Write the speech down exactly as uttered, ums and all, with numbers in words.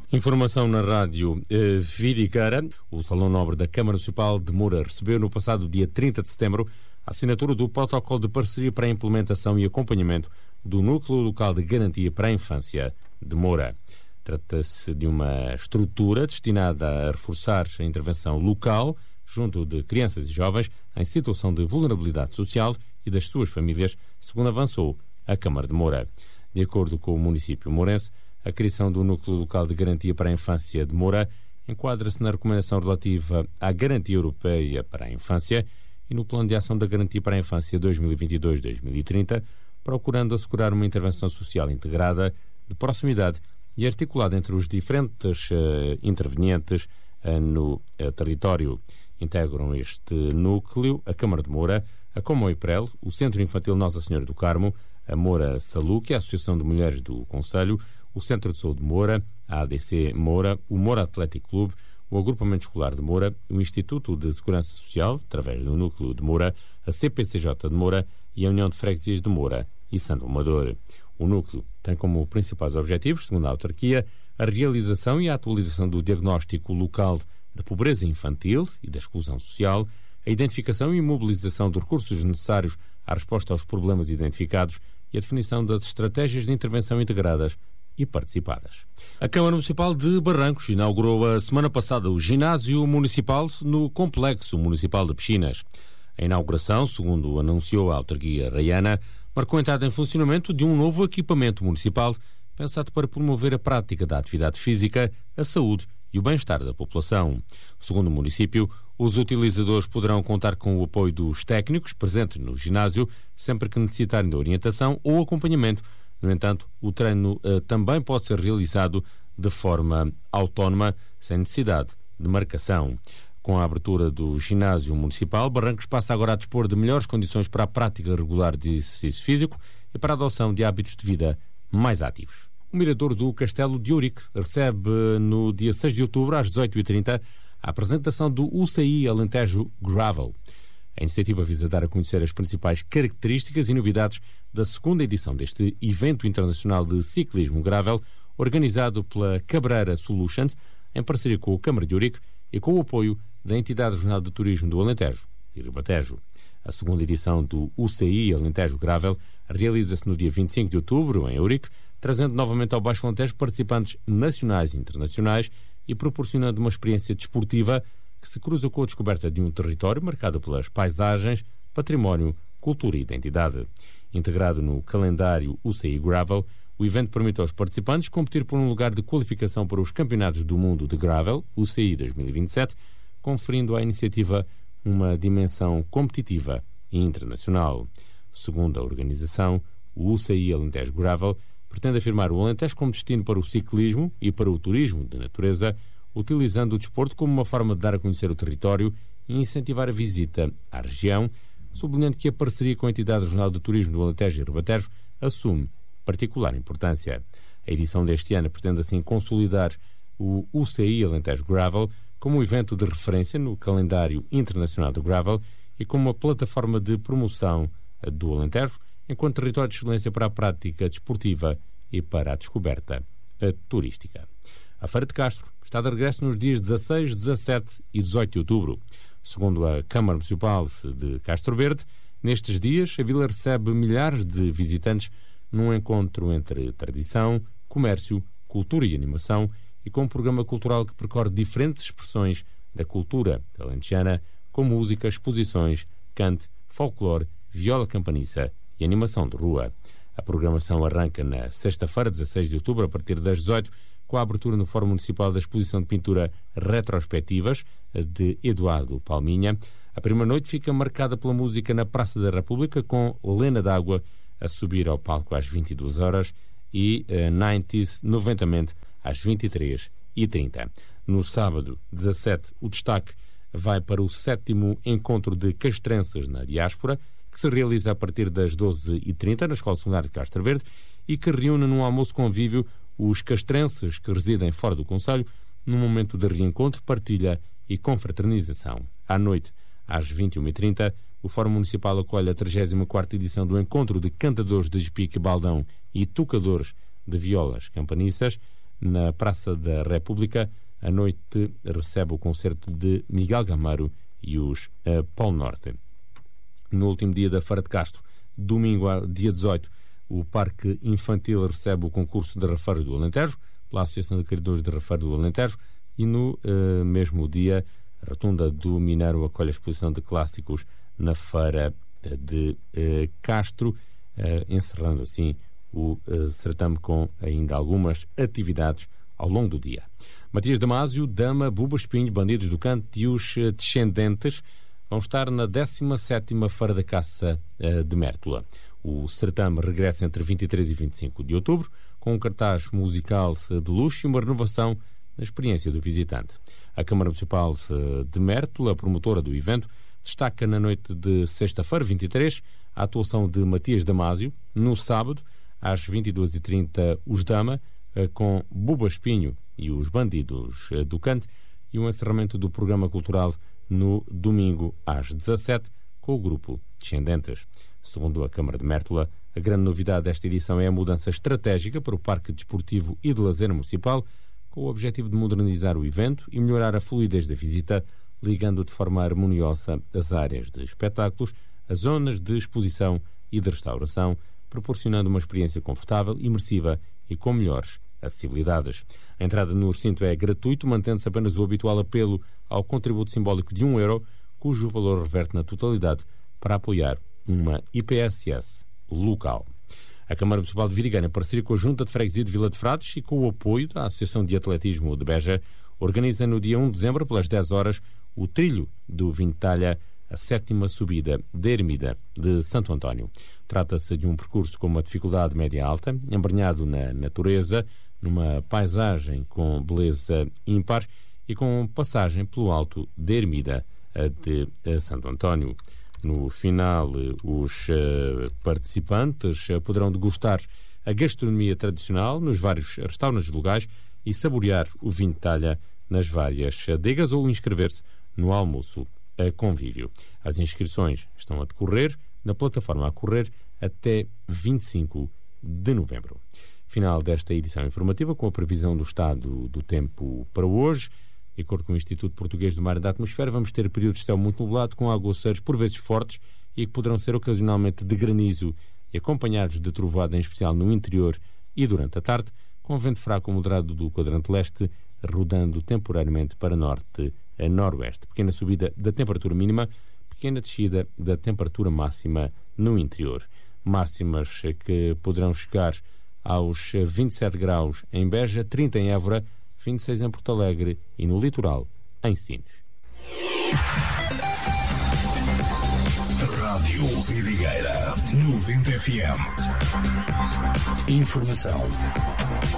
Informação na rádio eh, Vidicara. O Salão Nobre da Câmara Municipal de Moura recebeu no passado dia trinta de setembro a assinatura do protocolo de parceria para a implementação e acompanhamento do Núcleo Local de Garantia para a Infância de Moura. Trata-se de uma estrutura destinada a reforçar a intervenção local junto de crianças e jovens em situação de vulnerabilidade social e das suas famílias, segundo avançou a Câmara de Moura. De acordo com o município mourense, a criação do Núcleo Local de Garantia para a Infância de Moura enquadra-se na recomendação relativa à Garantia Europeia para a Infância e no Plano de Ação da Garantia para a Infância dois mil e vinte e dois a dois mil e trinta, procurando assegurar uma intervenção social integrada, de proximidade e articulada entre os diferentes uh, intervenientes uh, no uh, território. Integram este núcleo a Câmara de Moura, a Comoiprel, o Centro Infantil Nossa Senhora do Carmo, a Moura Saluque, a Associação de Mulheres do Concelho, o Centro de Saúde de Moura, a A D C Moura, o Moura Atlético Clube, o Agrupamento Escolar de Moura, o Instituto de Segurança Social, através do Núcleo de Moura, a C P C J de Moura e a União de Freguesias de Moura e Santo Amador. O núcleo tem como principais objetivos, segundo a autarquia, a realização e a atualização do diagnóstico local da pobreza infantil e da exclusão social, a identificação e mobilização dos recursos necessários à resposta aos problemas identificados e a definição das estratégias de intervenção integradas e participadas. A Câmara Municipal de Barrancos inaugurou a semana passada o ginásio municipal no Complexo Municipal de Piscinas. A inauguração, segundo anunciou a autarquia raiana, marcou a entrada em funcionamento de um novo equipamento municipal pensado para promover a prática da atividade física, a saúde e o bem-estar da população. Segundo o município, os utilizadores poderão contar com o apoio dos técnicos presentes no ginásio sempre que necessitarem de orientação ou acompanhamento. No entanto, o treino uh, também pode ser realizado de forma autónoma, sem necessidade de marcação. Com a abertura do ginásio municipal, Barrancos passa agora a dispor de melhores condições para a prática regular de exercício físico e para a adoção de hábitos de vida mais ativos. O mirador do Castelo de Ourique recebe no dia seis de outubro, às dezoito e trinta, a apresentação do U C I Alentejo Gravel. A iniciativa visa dar a conhecer as principais características e novidades da segunda edição deste evento internacional de ciclismo gravel, organizado pela Cabreira Solutions, em parceria com a Câmara de Ourique e com o apoio da entidade regional de turismo do Alentejo e Ribatejo. A segunda edição do U C I Alentejo Gravel realiza-se no dia vinte e cinco de outubro, em Ourique, trazendo novamente ao Baixo Alentejo participantes nacionais e internacionais e proporcionando uma experiência desportiva que se cruza com a descoberta de um território marcado pelas paisagens, património, cultura e identidade. Integrado no calendário U C I Gravel, o evento permite aos participantes competir por um lugar de qualificação para os Campeonatos do Mundo de Gravel, U C I dois mil e vinte e sete, conferindo à iniciativa uma dimensão competitiva e internacional. Segundo a organização, o U C I Alentejo Gravel pretende afirmar o Alentejo como destino para o ciclismo e para o turismo de natureza, utilizando o desporto como uma forma de dar a conhecer o território e incentivar a visita à região, sublinhando que a parceria com a entidade regional de turismo do Alentejo e Ribatejo assume particular importância. A edição deste ano pretende assim consolidar o U C I Alentejo Gravel como um evento de referência no calendário internacional do Gravel e como uma plataforma de promoção do Alentejo enquanto território de excelência para a prática desportiva e para a descoberta turística. A Feira de Castro está de regresso nos dias dezasseis, dezassete e dezoito de outubro. Segundo a Câmara Municipal de Castro Verde, nestes dias a vila recebe milhares de visitantes num encontro entre tradição, comércio, cultura e animação e com um programa cultural que percorre diferentes expressões da cultura alentejana, com música, exposições, cante, folclore, viola campaniça e animação de rua. A programação arranca na sexta-feira, dezasseis de outubro, a partir das dezoito, com a abertura no Fórum Municipal da exposição de pintura Retrospectivas, de Eduardo Palminha. A primeira noite fica marcada pela música na Praça da República, com Lena d'Água a subir ao palco às vinte e duas horas e uh, noventa, noventamente, às vinte e três e trinta. No sábado, dezassete, o destaque vai para o sétimo encontro de castrenses na diáspora, que se realiza a partir das doze e trinta na Escola Secundária de Castro Verde e que reúne num almoço convívio os castrenses que residem fora do concelho num momento de reencontro, partilha e confraternização. À noite, às vinte e uma e trinta, o Fórum Municipal acolhe a trigésima quarta edição do Encontro de Cantadores de Espique Baldão e Tocadores de Violas Campaniças, na Praça da República. A noite recebe o concerto de Miguel Gameiro e os uh, Polo Norte. No último dia da Feira de Castro, domingo, dia dezoito, o Parque Infantil recebe o concurso de Rafeiros do Alentejo, pela Associação de Criadores de Rafeiros do Alentejo, e no uh, mesmo dia, a Rotunda do Mineiro acolhe a exposição de clássicos na Feira de uh, Castro, uh, encerrando assim o uh, certame com ainda algumas atividades ao longo do dia. Matias Damasio, Dama, Buba Espinho, Bandidos do Canto e os uh, Descendentes vão estar na décima sétima Feira da Caça uh, de Mértola. O certame regressa entre vinte e três e vinte e cinco de outubro, com um cartaz musical de luxo e uma renovação da experiência do visitante. A Câmara Municipal de Mértola, promotora do evento, destaca na noite de sexta-feira, vinte e três, a atuação de Matias Damasio. No sábado, às vinte e duas e trinta, os Dama, com Buba Espinho e os Bandidos do Canto, e o encerramento do programa cultural no domingo, às dezassete, com o grupo Descendentes. Segundo a Câmara de Mértola, a grande novidade desta edição é a mudança estratégica para o Parque Desportivo e de Lazer Municipal, com o objetivo de modernizar o evento e melhorar a fluidez da visita, ligando de forma harmoniosa as áreas de espetáculos, as zonas de exposição e de restauração, proporcionando uma experiência confortável, imersiva e com melhores acessibilidades. A entrada no recinto é gratuito, mantendo-se apenas o habitual apelo ao contributo simbólico de um euro, cujo valor reverte na totalidade para apoiar uma I P S S local. A Câmara Municipal de Virigueira, em parceria com a Junta de Freguesia de Vila de Frades e com o apoio da Associação de Atletismo de Beja, organiza no dia um de dezembro, pelas dez horas, o trilho do Vintalha, a sétima subida da Ermida de Santo António. Trata-se de um percurso com uma dificuldade média-alta, embrenhado na natureza, numa paisagem com beleza ímpar e com passagem pelo alto da Ermida de Santo António. No final, os uh, participantes uh, poderão degustar a gastronomia tradicional nos vários restaurantes locais e saborear o vinho de talha nas várias adegas ou inscrever-se no almoço a convívio. As inscrições estão a decorrer na plataforma a correr até vinte e cinco de novembro. Final desta edição informativa com a previsão do estado do tempo para hoje. De acordo com o Instituto Português do Mar e da Atmosfera, vamos ter períodos de céu muito nublado, com aguaceiros por vezes fortes e que poderão ser ocasionalmente de granizo e acompanhados de trovoada, em especial no interior e durante a tarde, com vento fraco moderado do quadrante leste, rodando temporariamente para norte a noroeste. Pequena subida da temperatura mínima, pequena descida da temperatura máxima no interior. Máximas que poderão chegar aos vinte e sete graus em Beja, trinta em Évora, vinte e seis em Porto Alegre e no litoral, em Sines. Rádio Vidigueira, noventa F M. Informação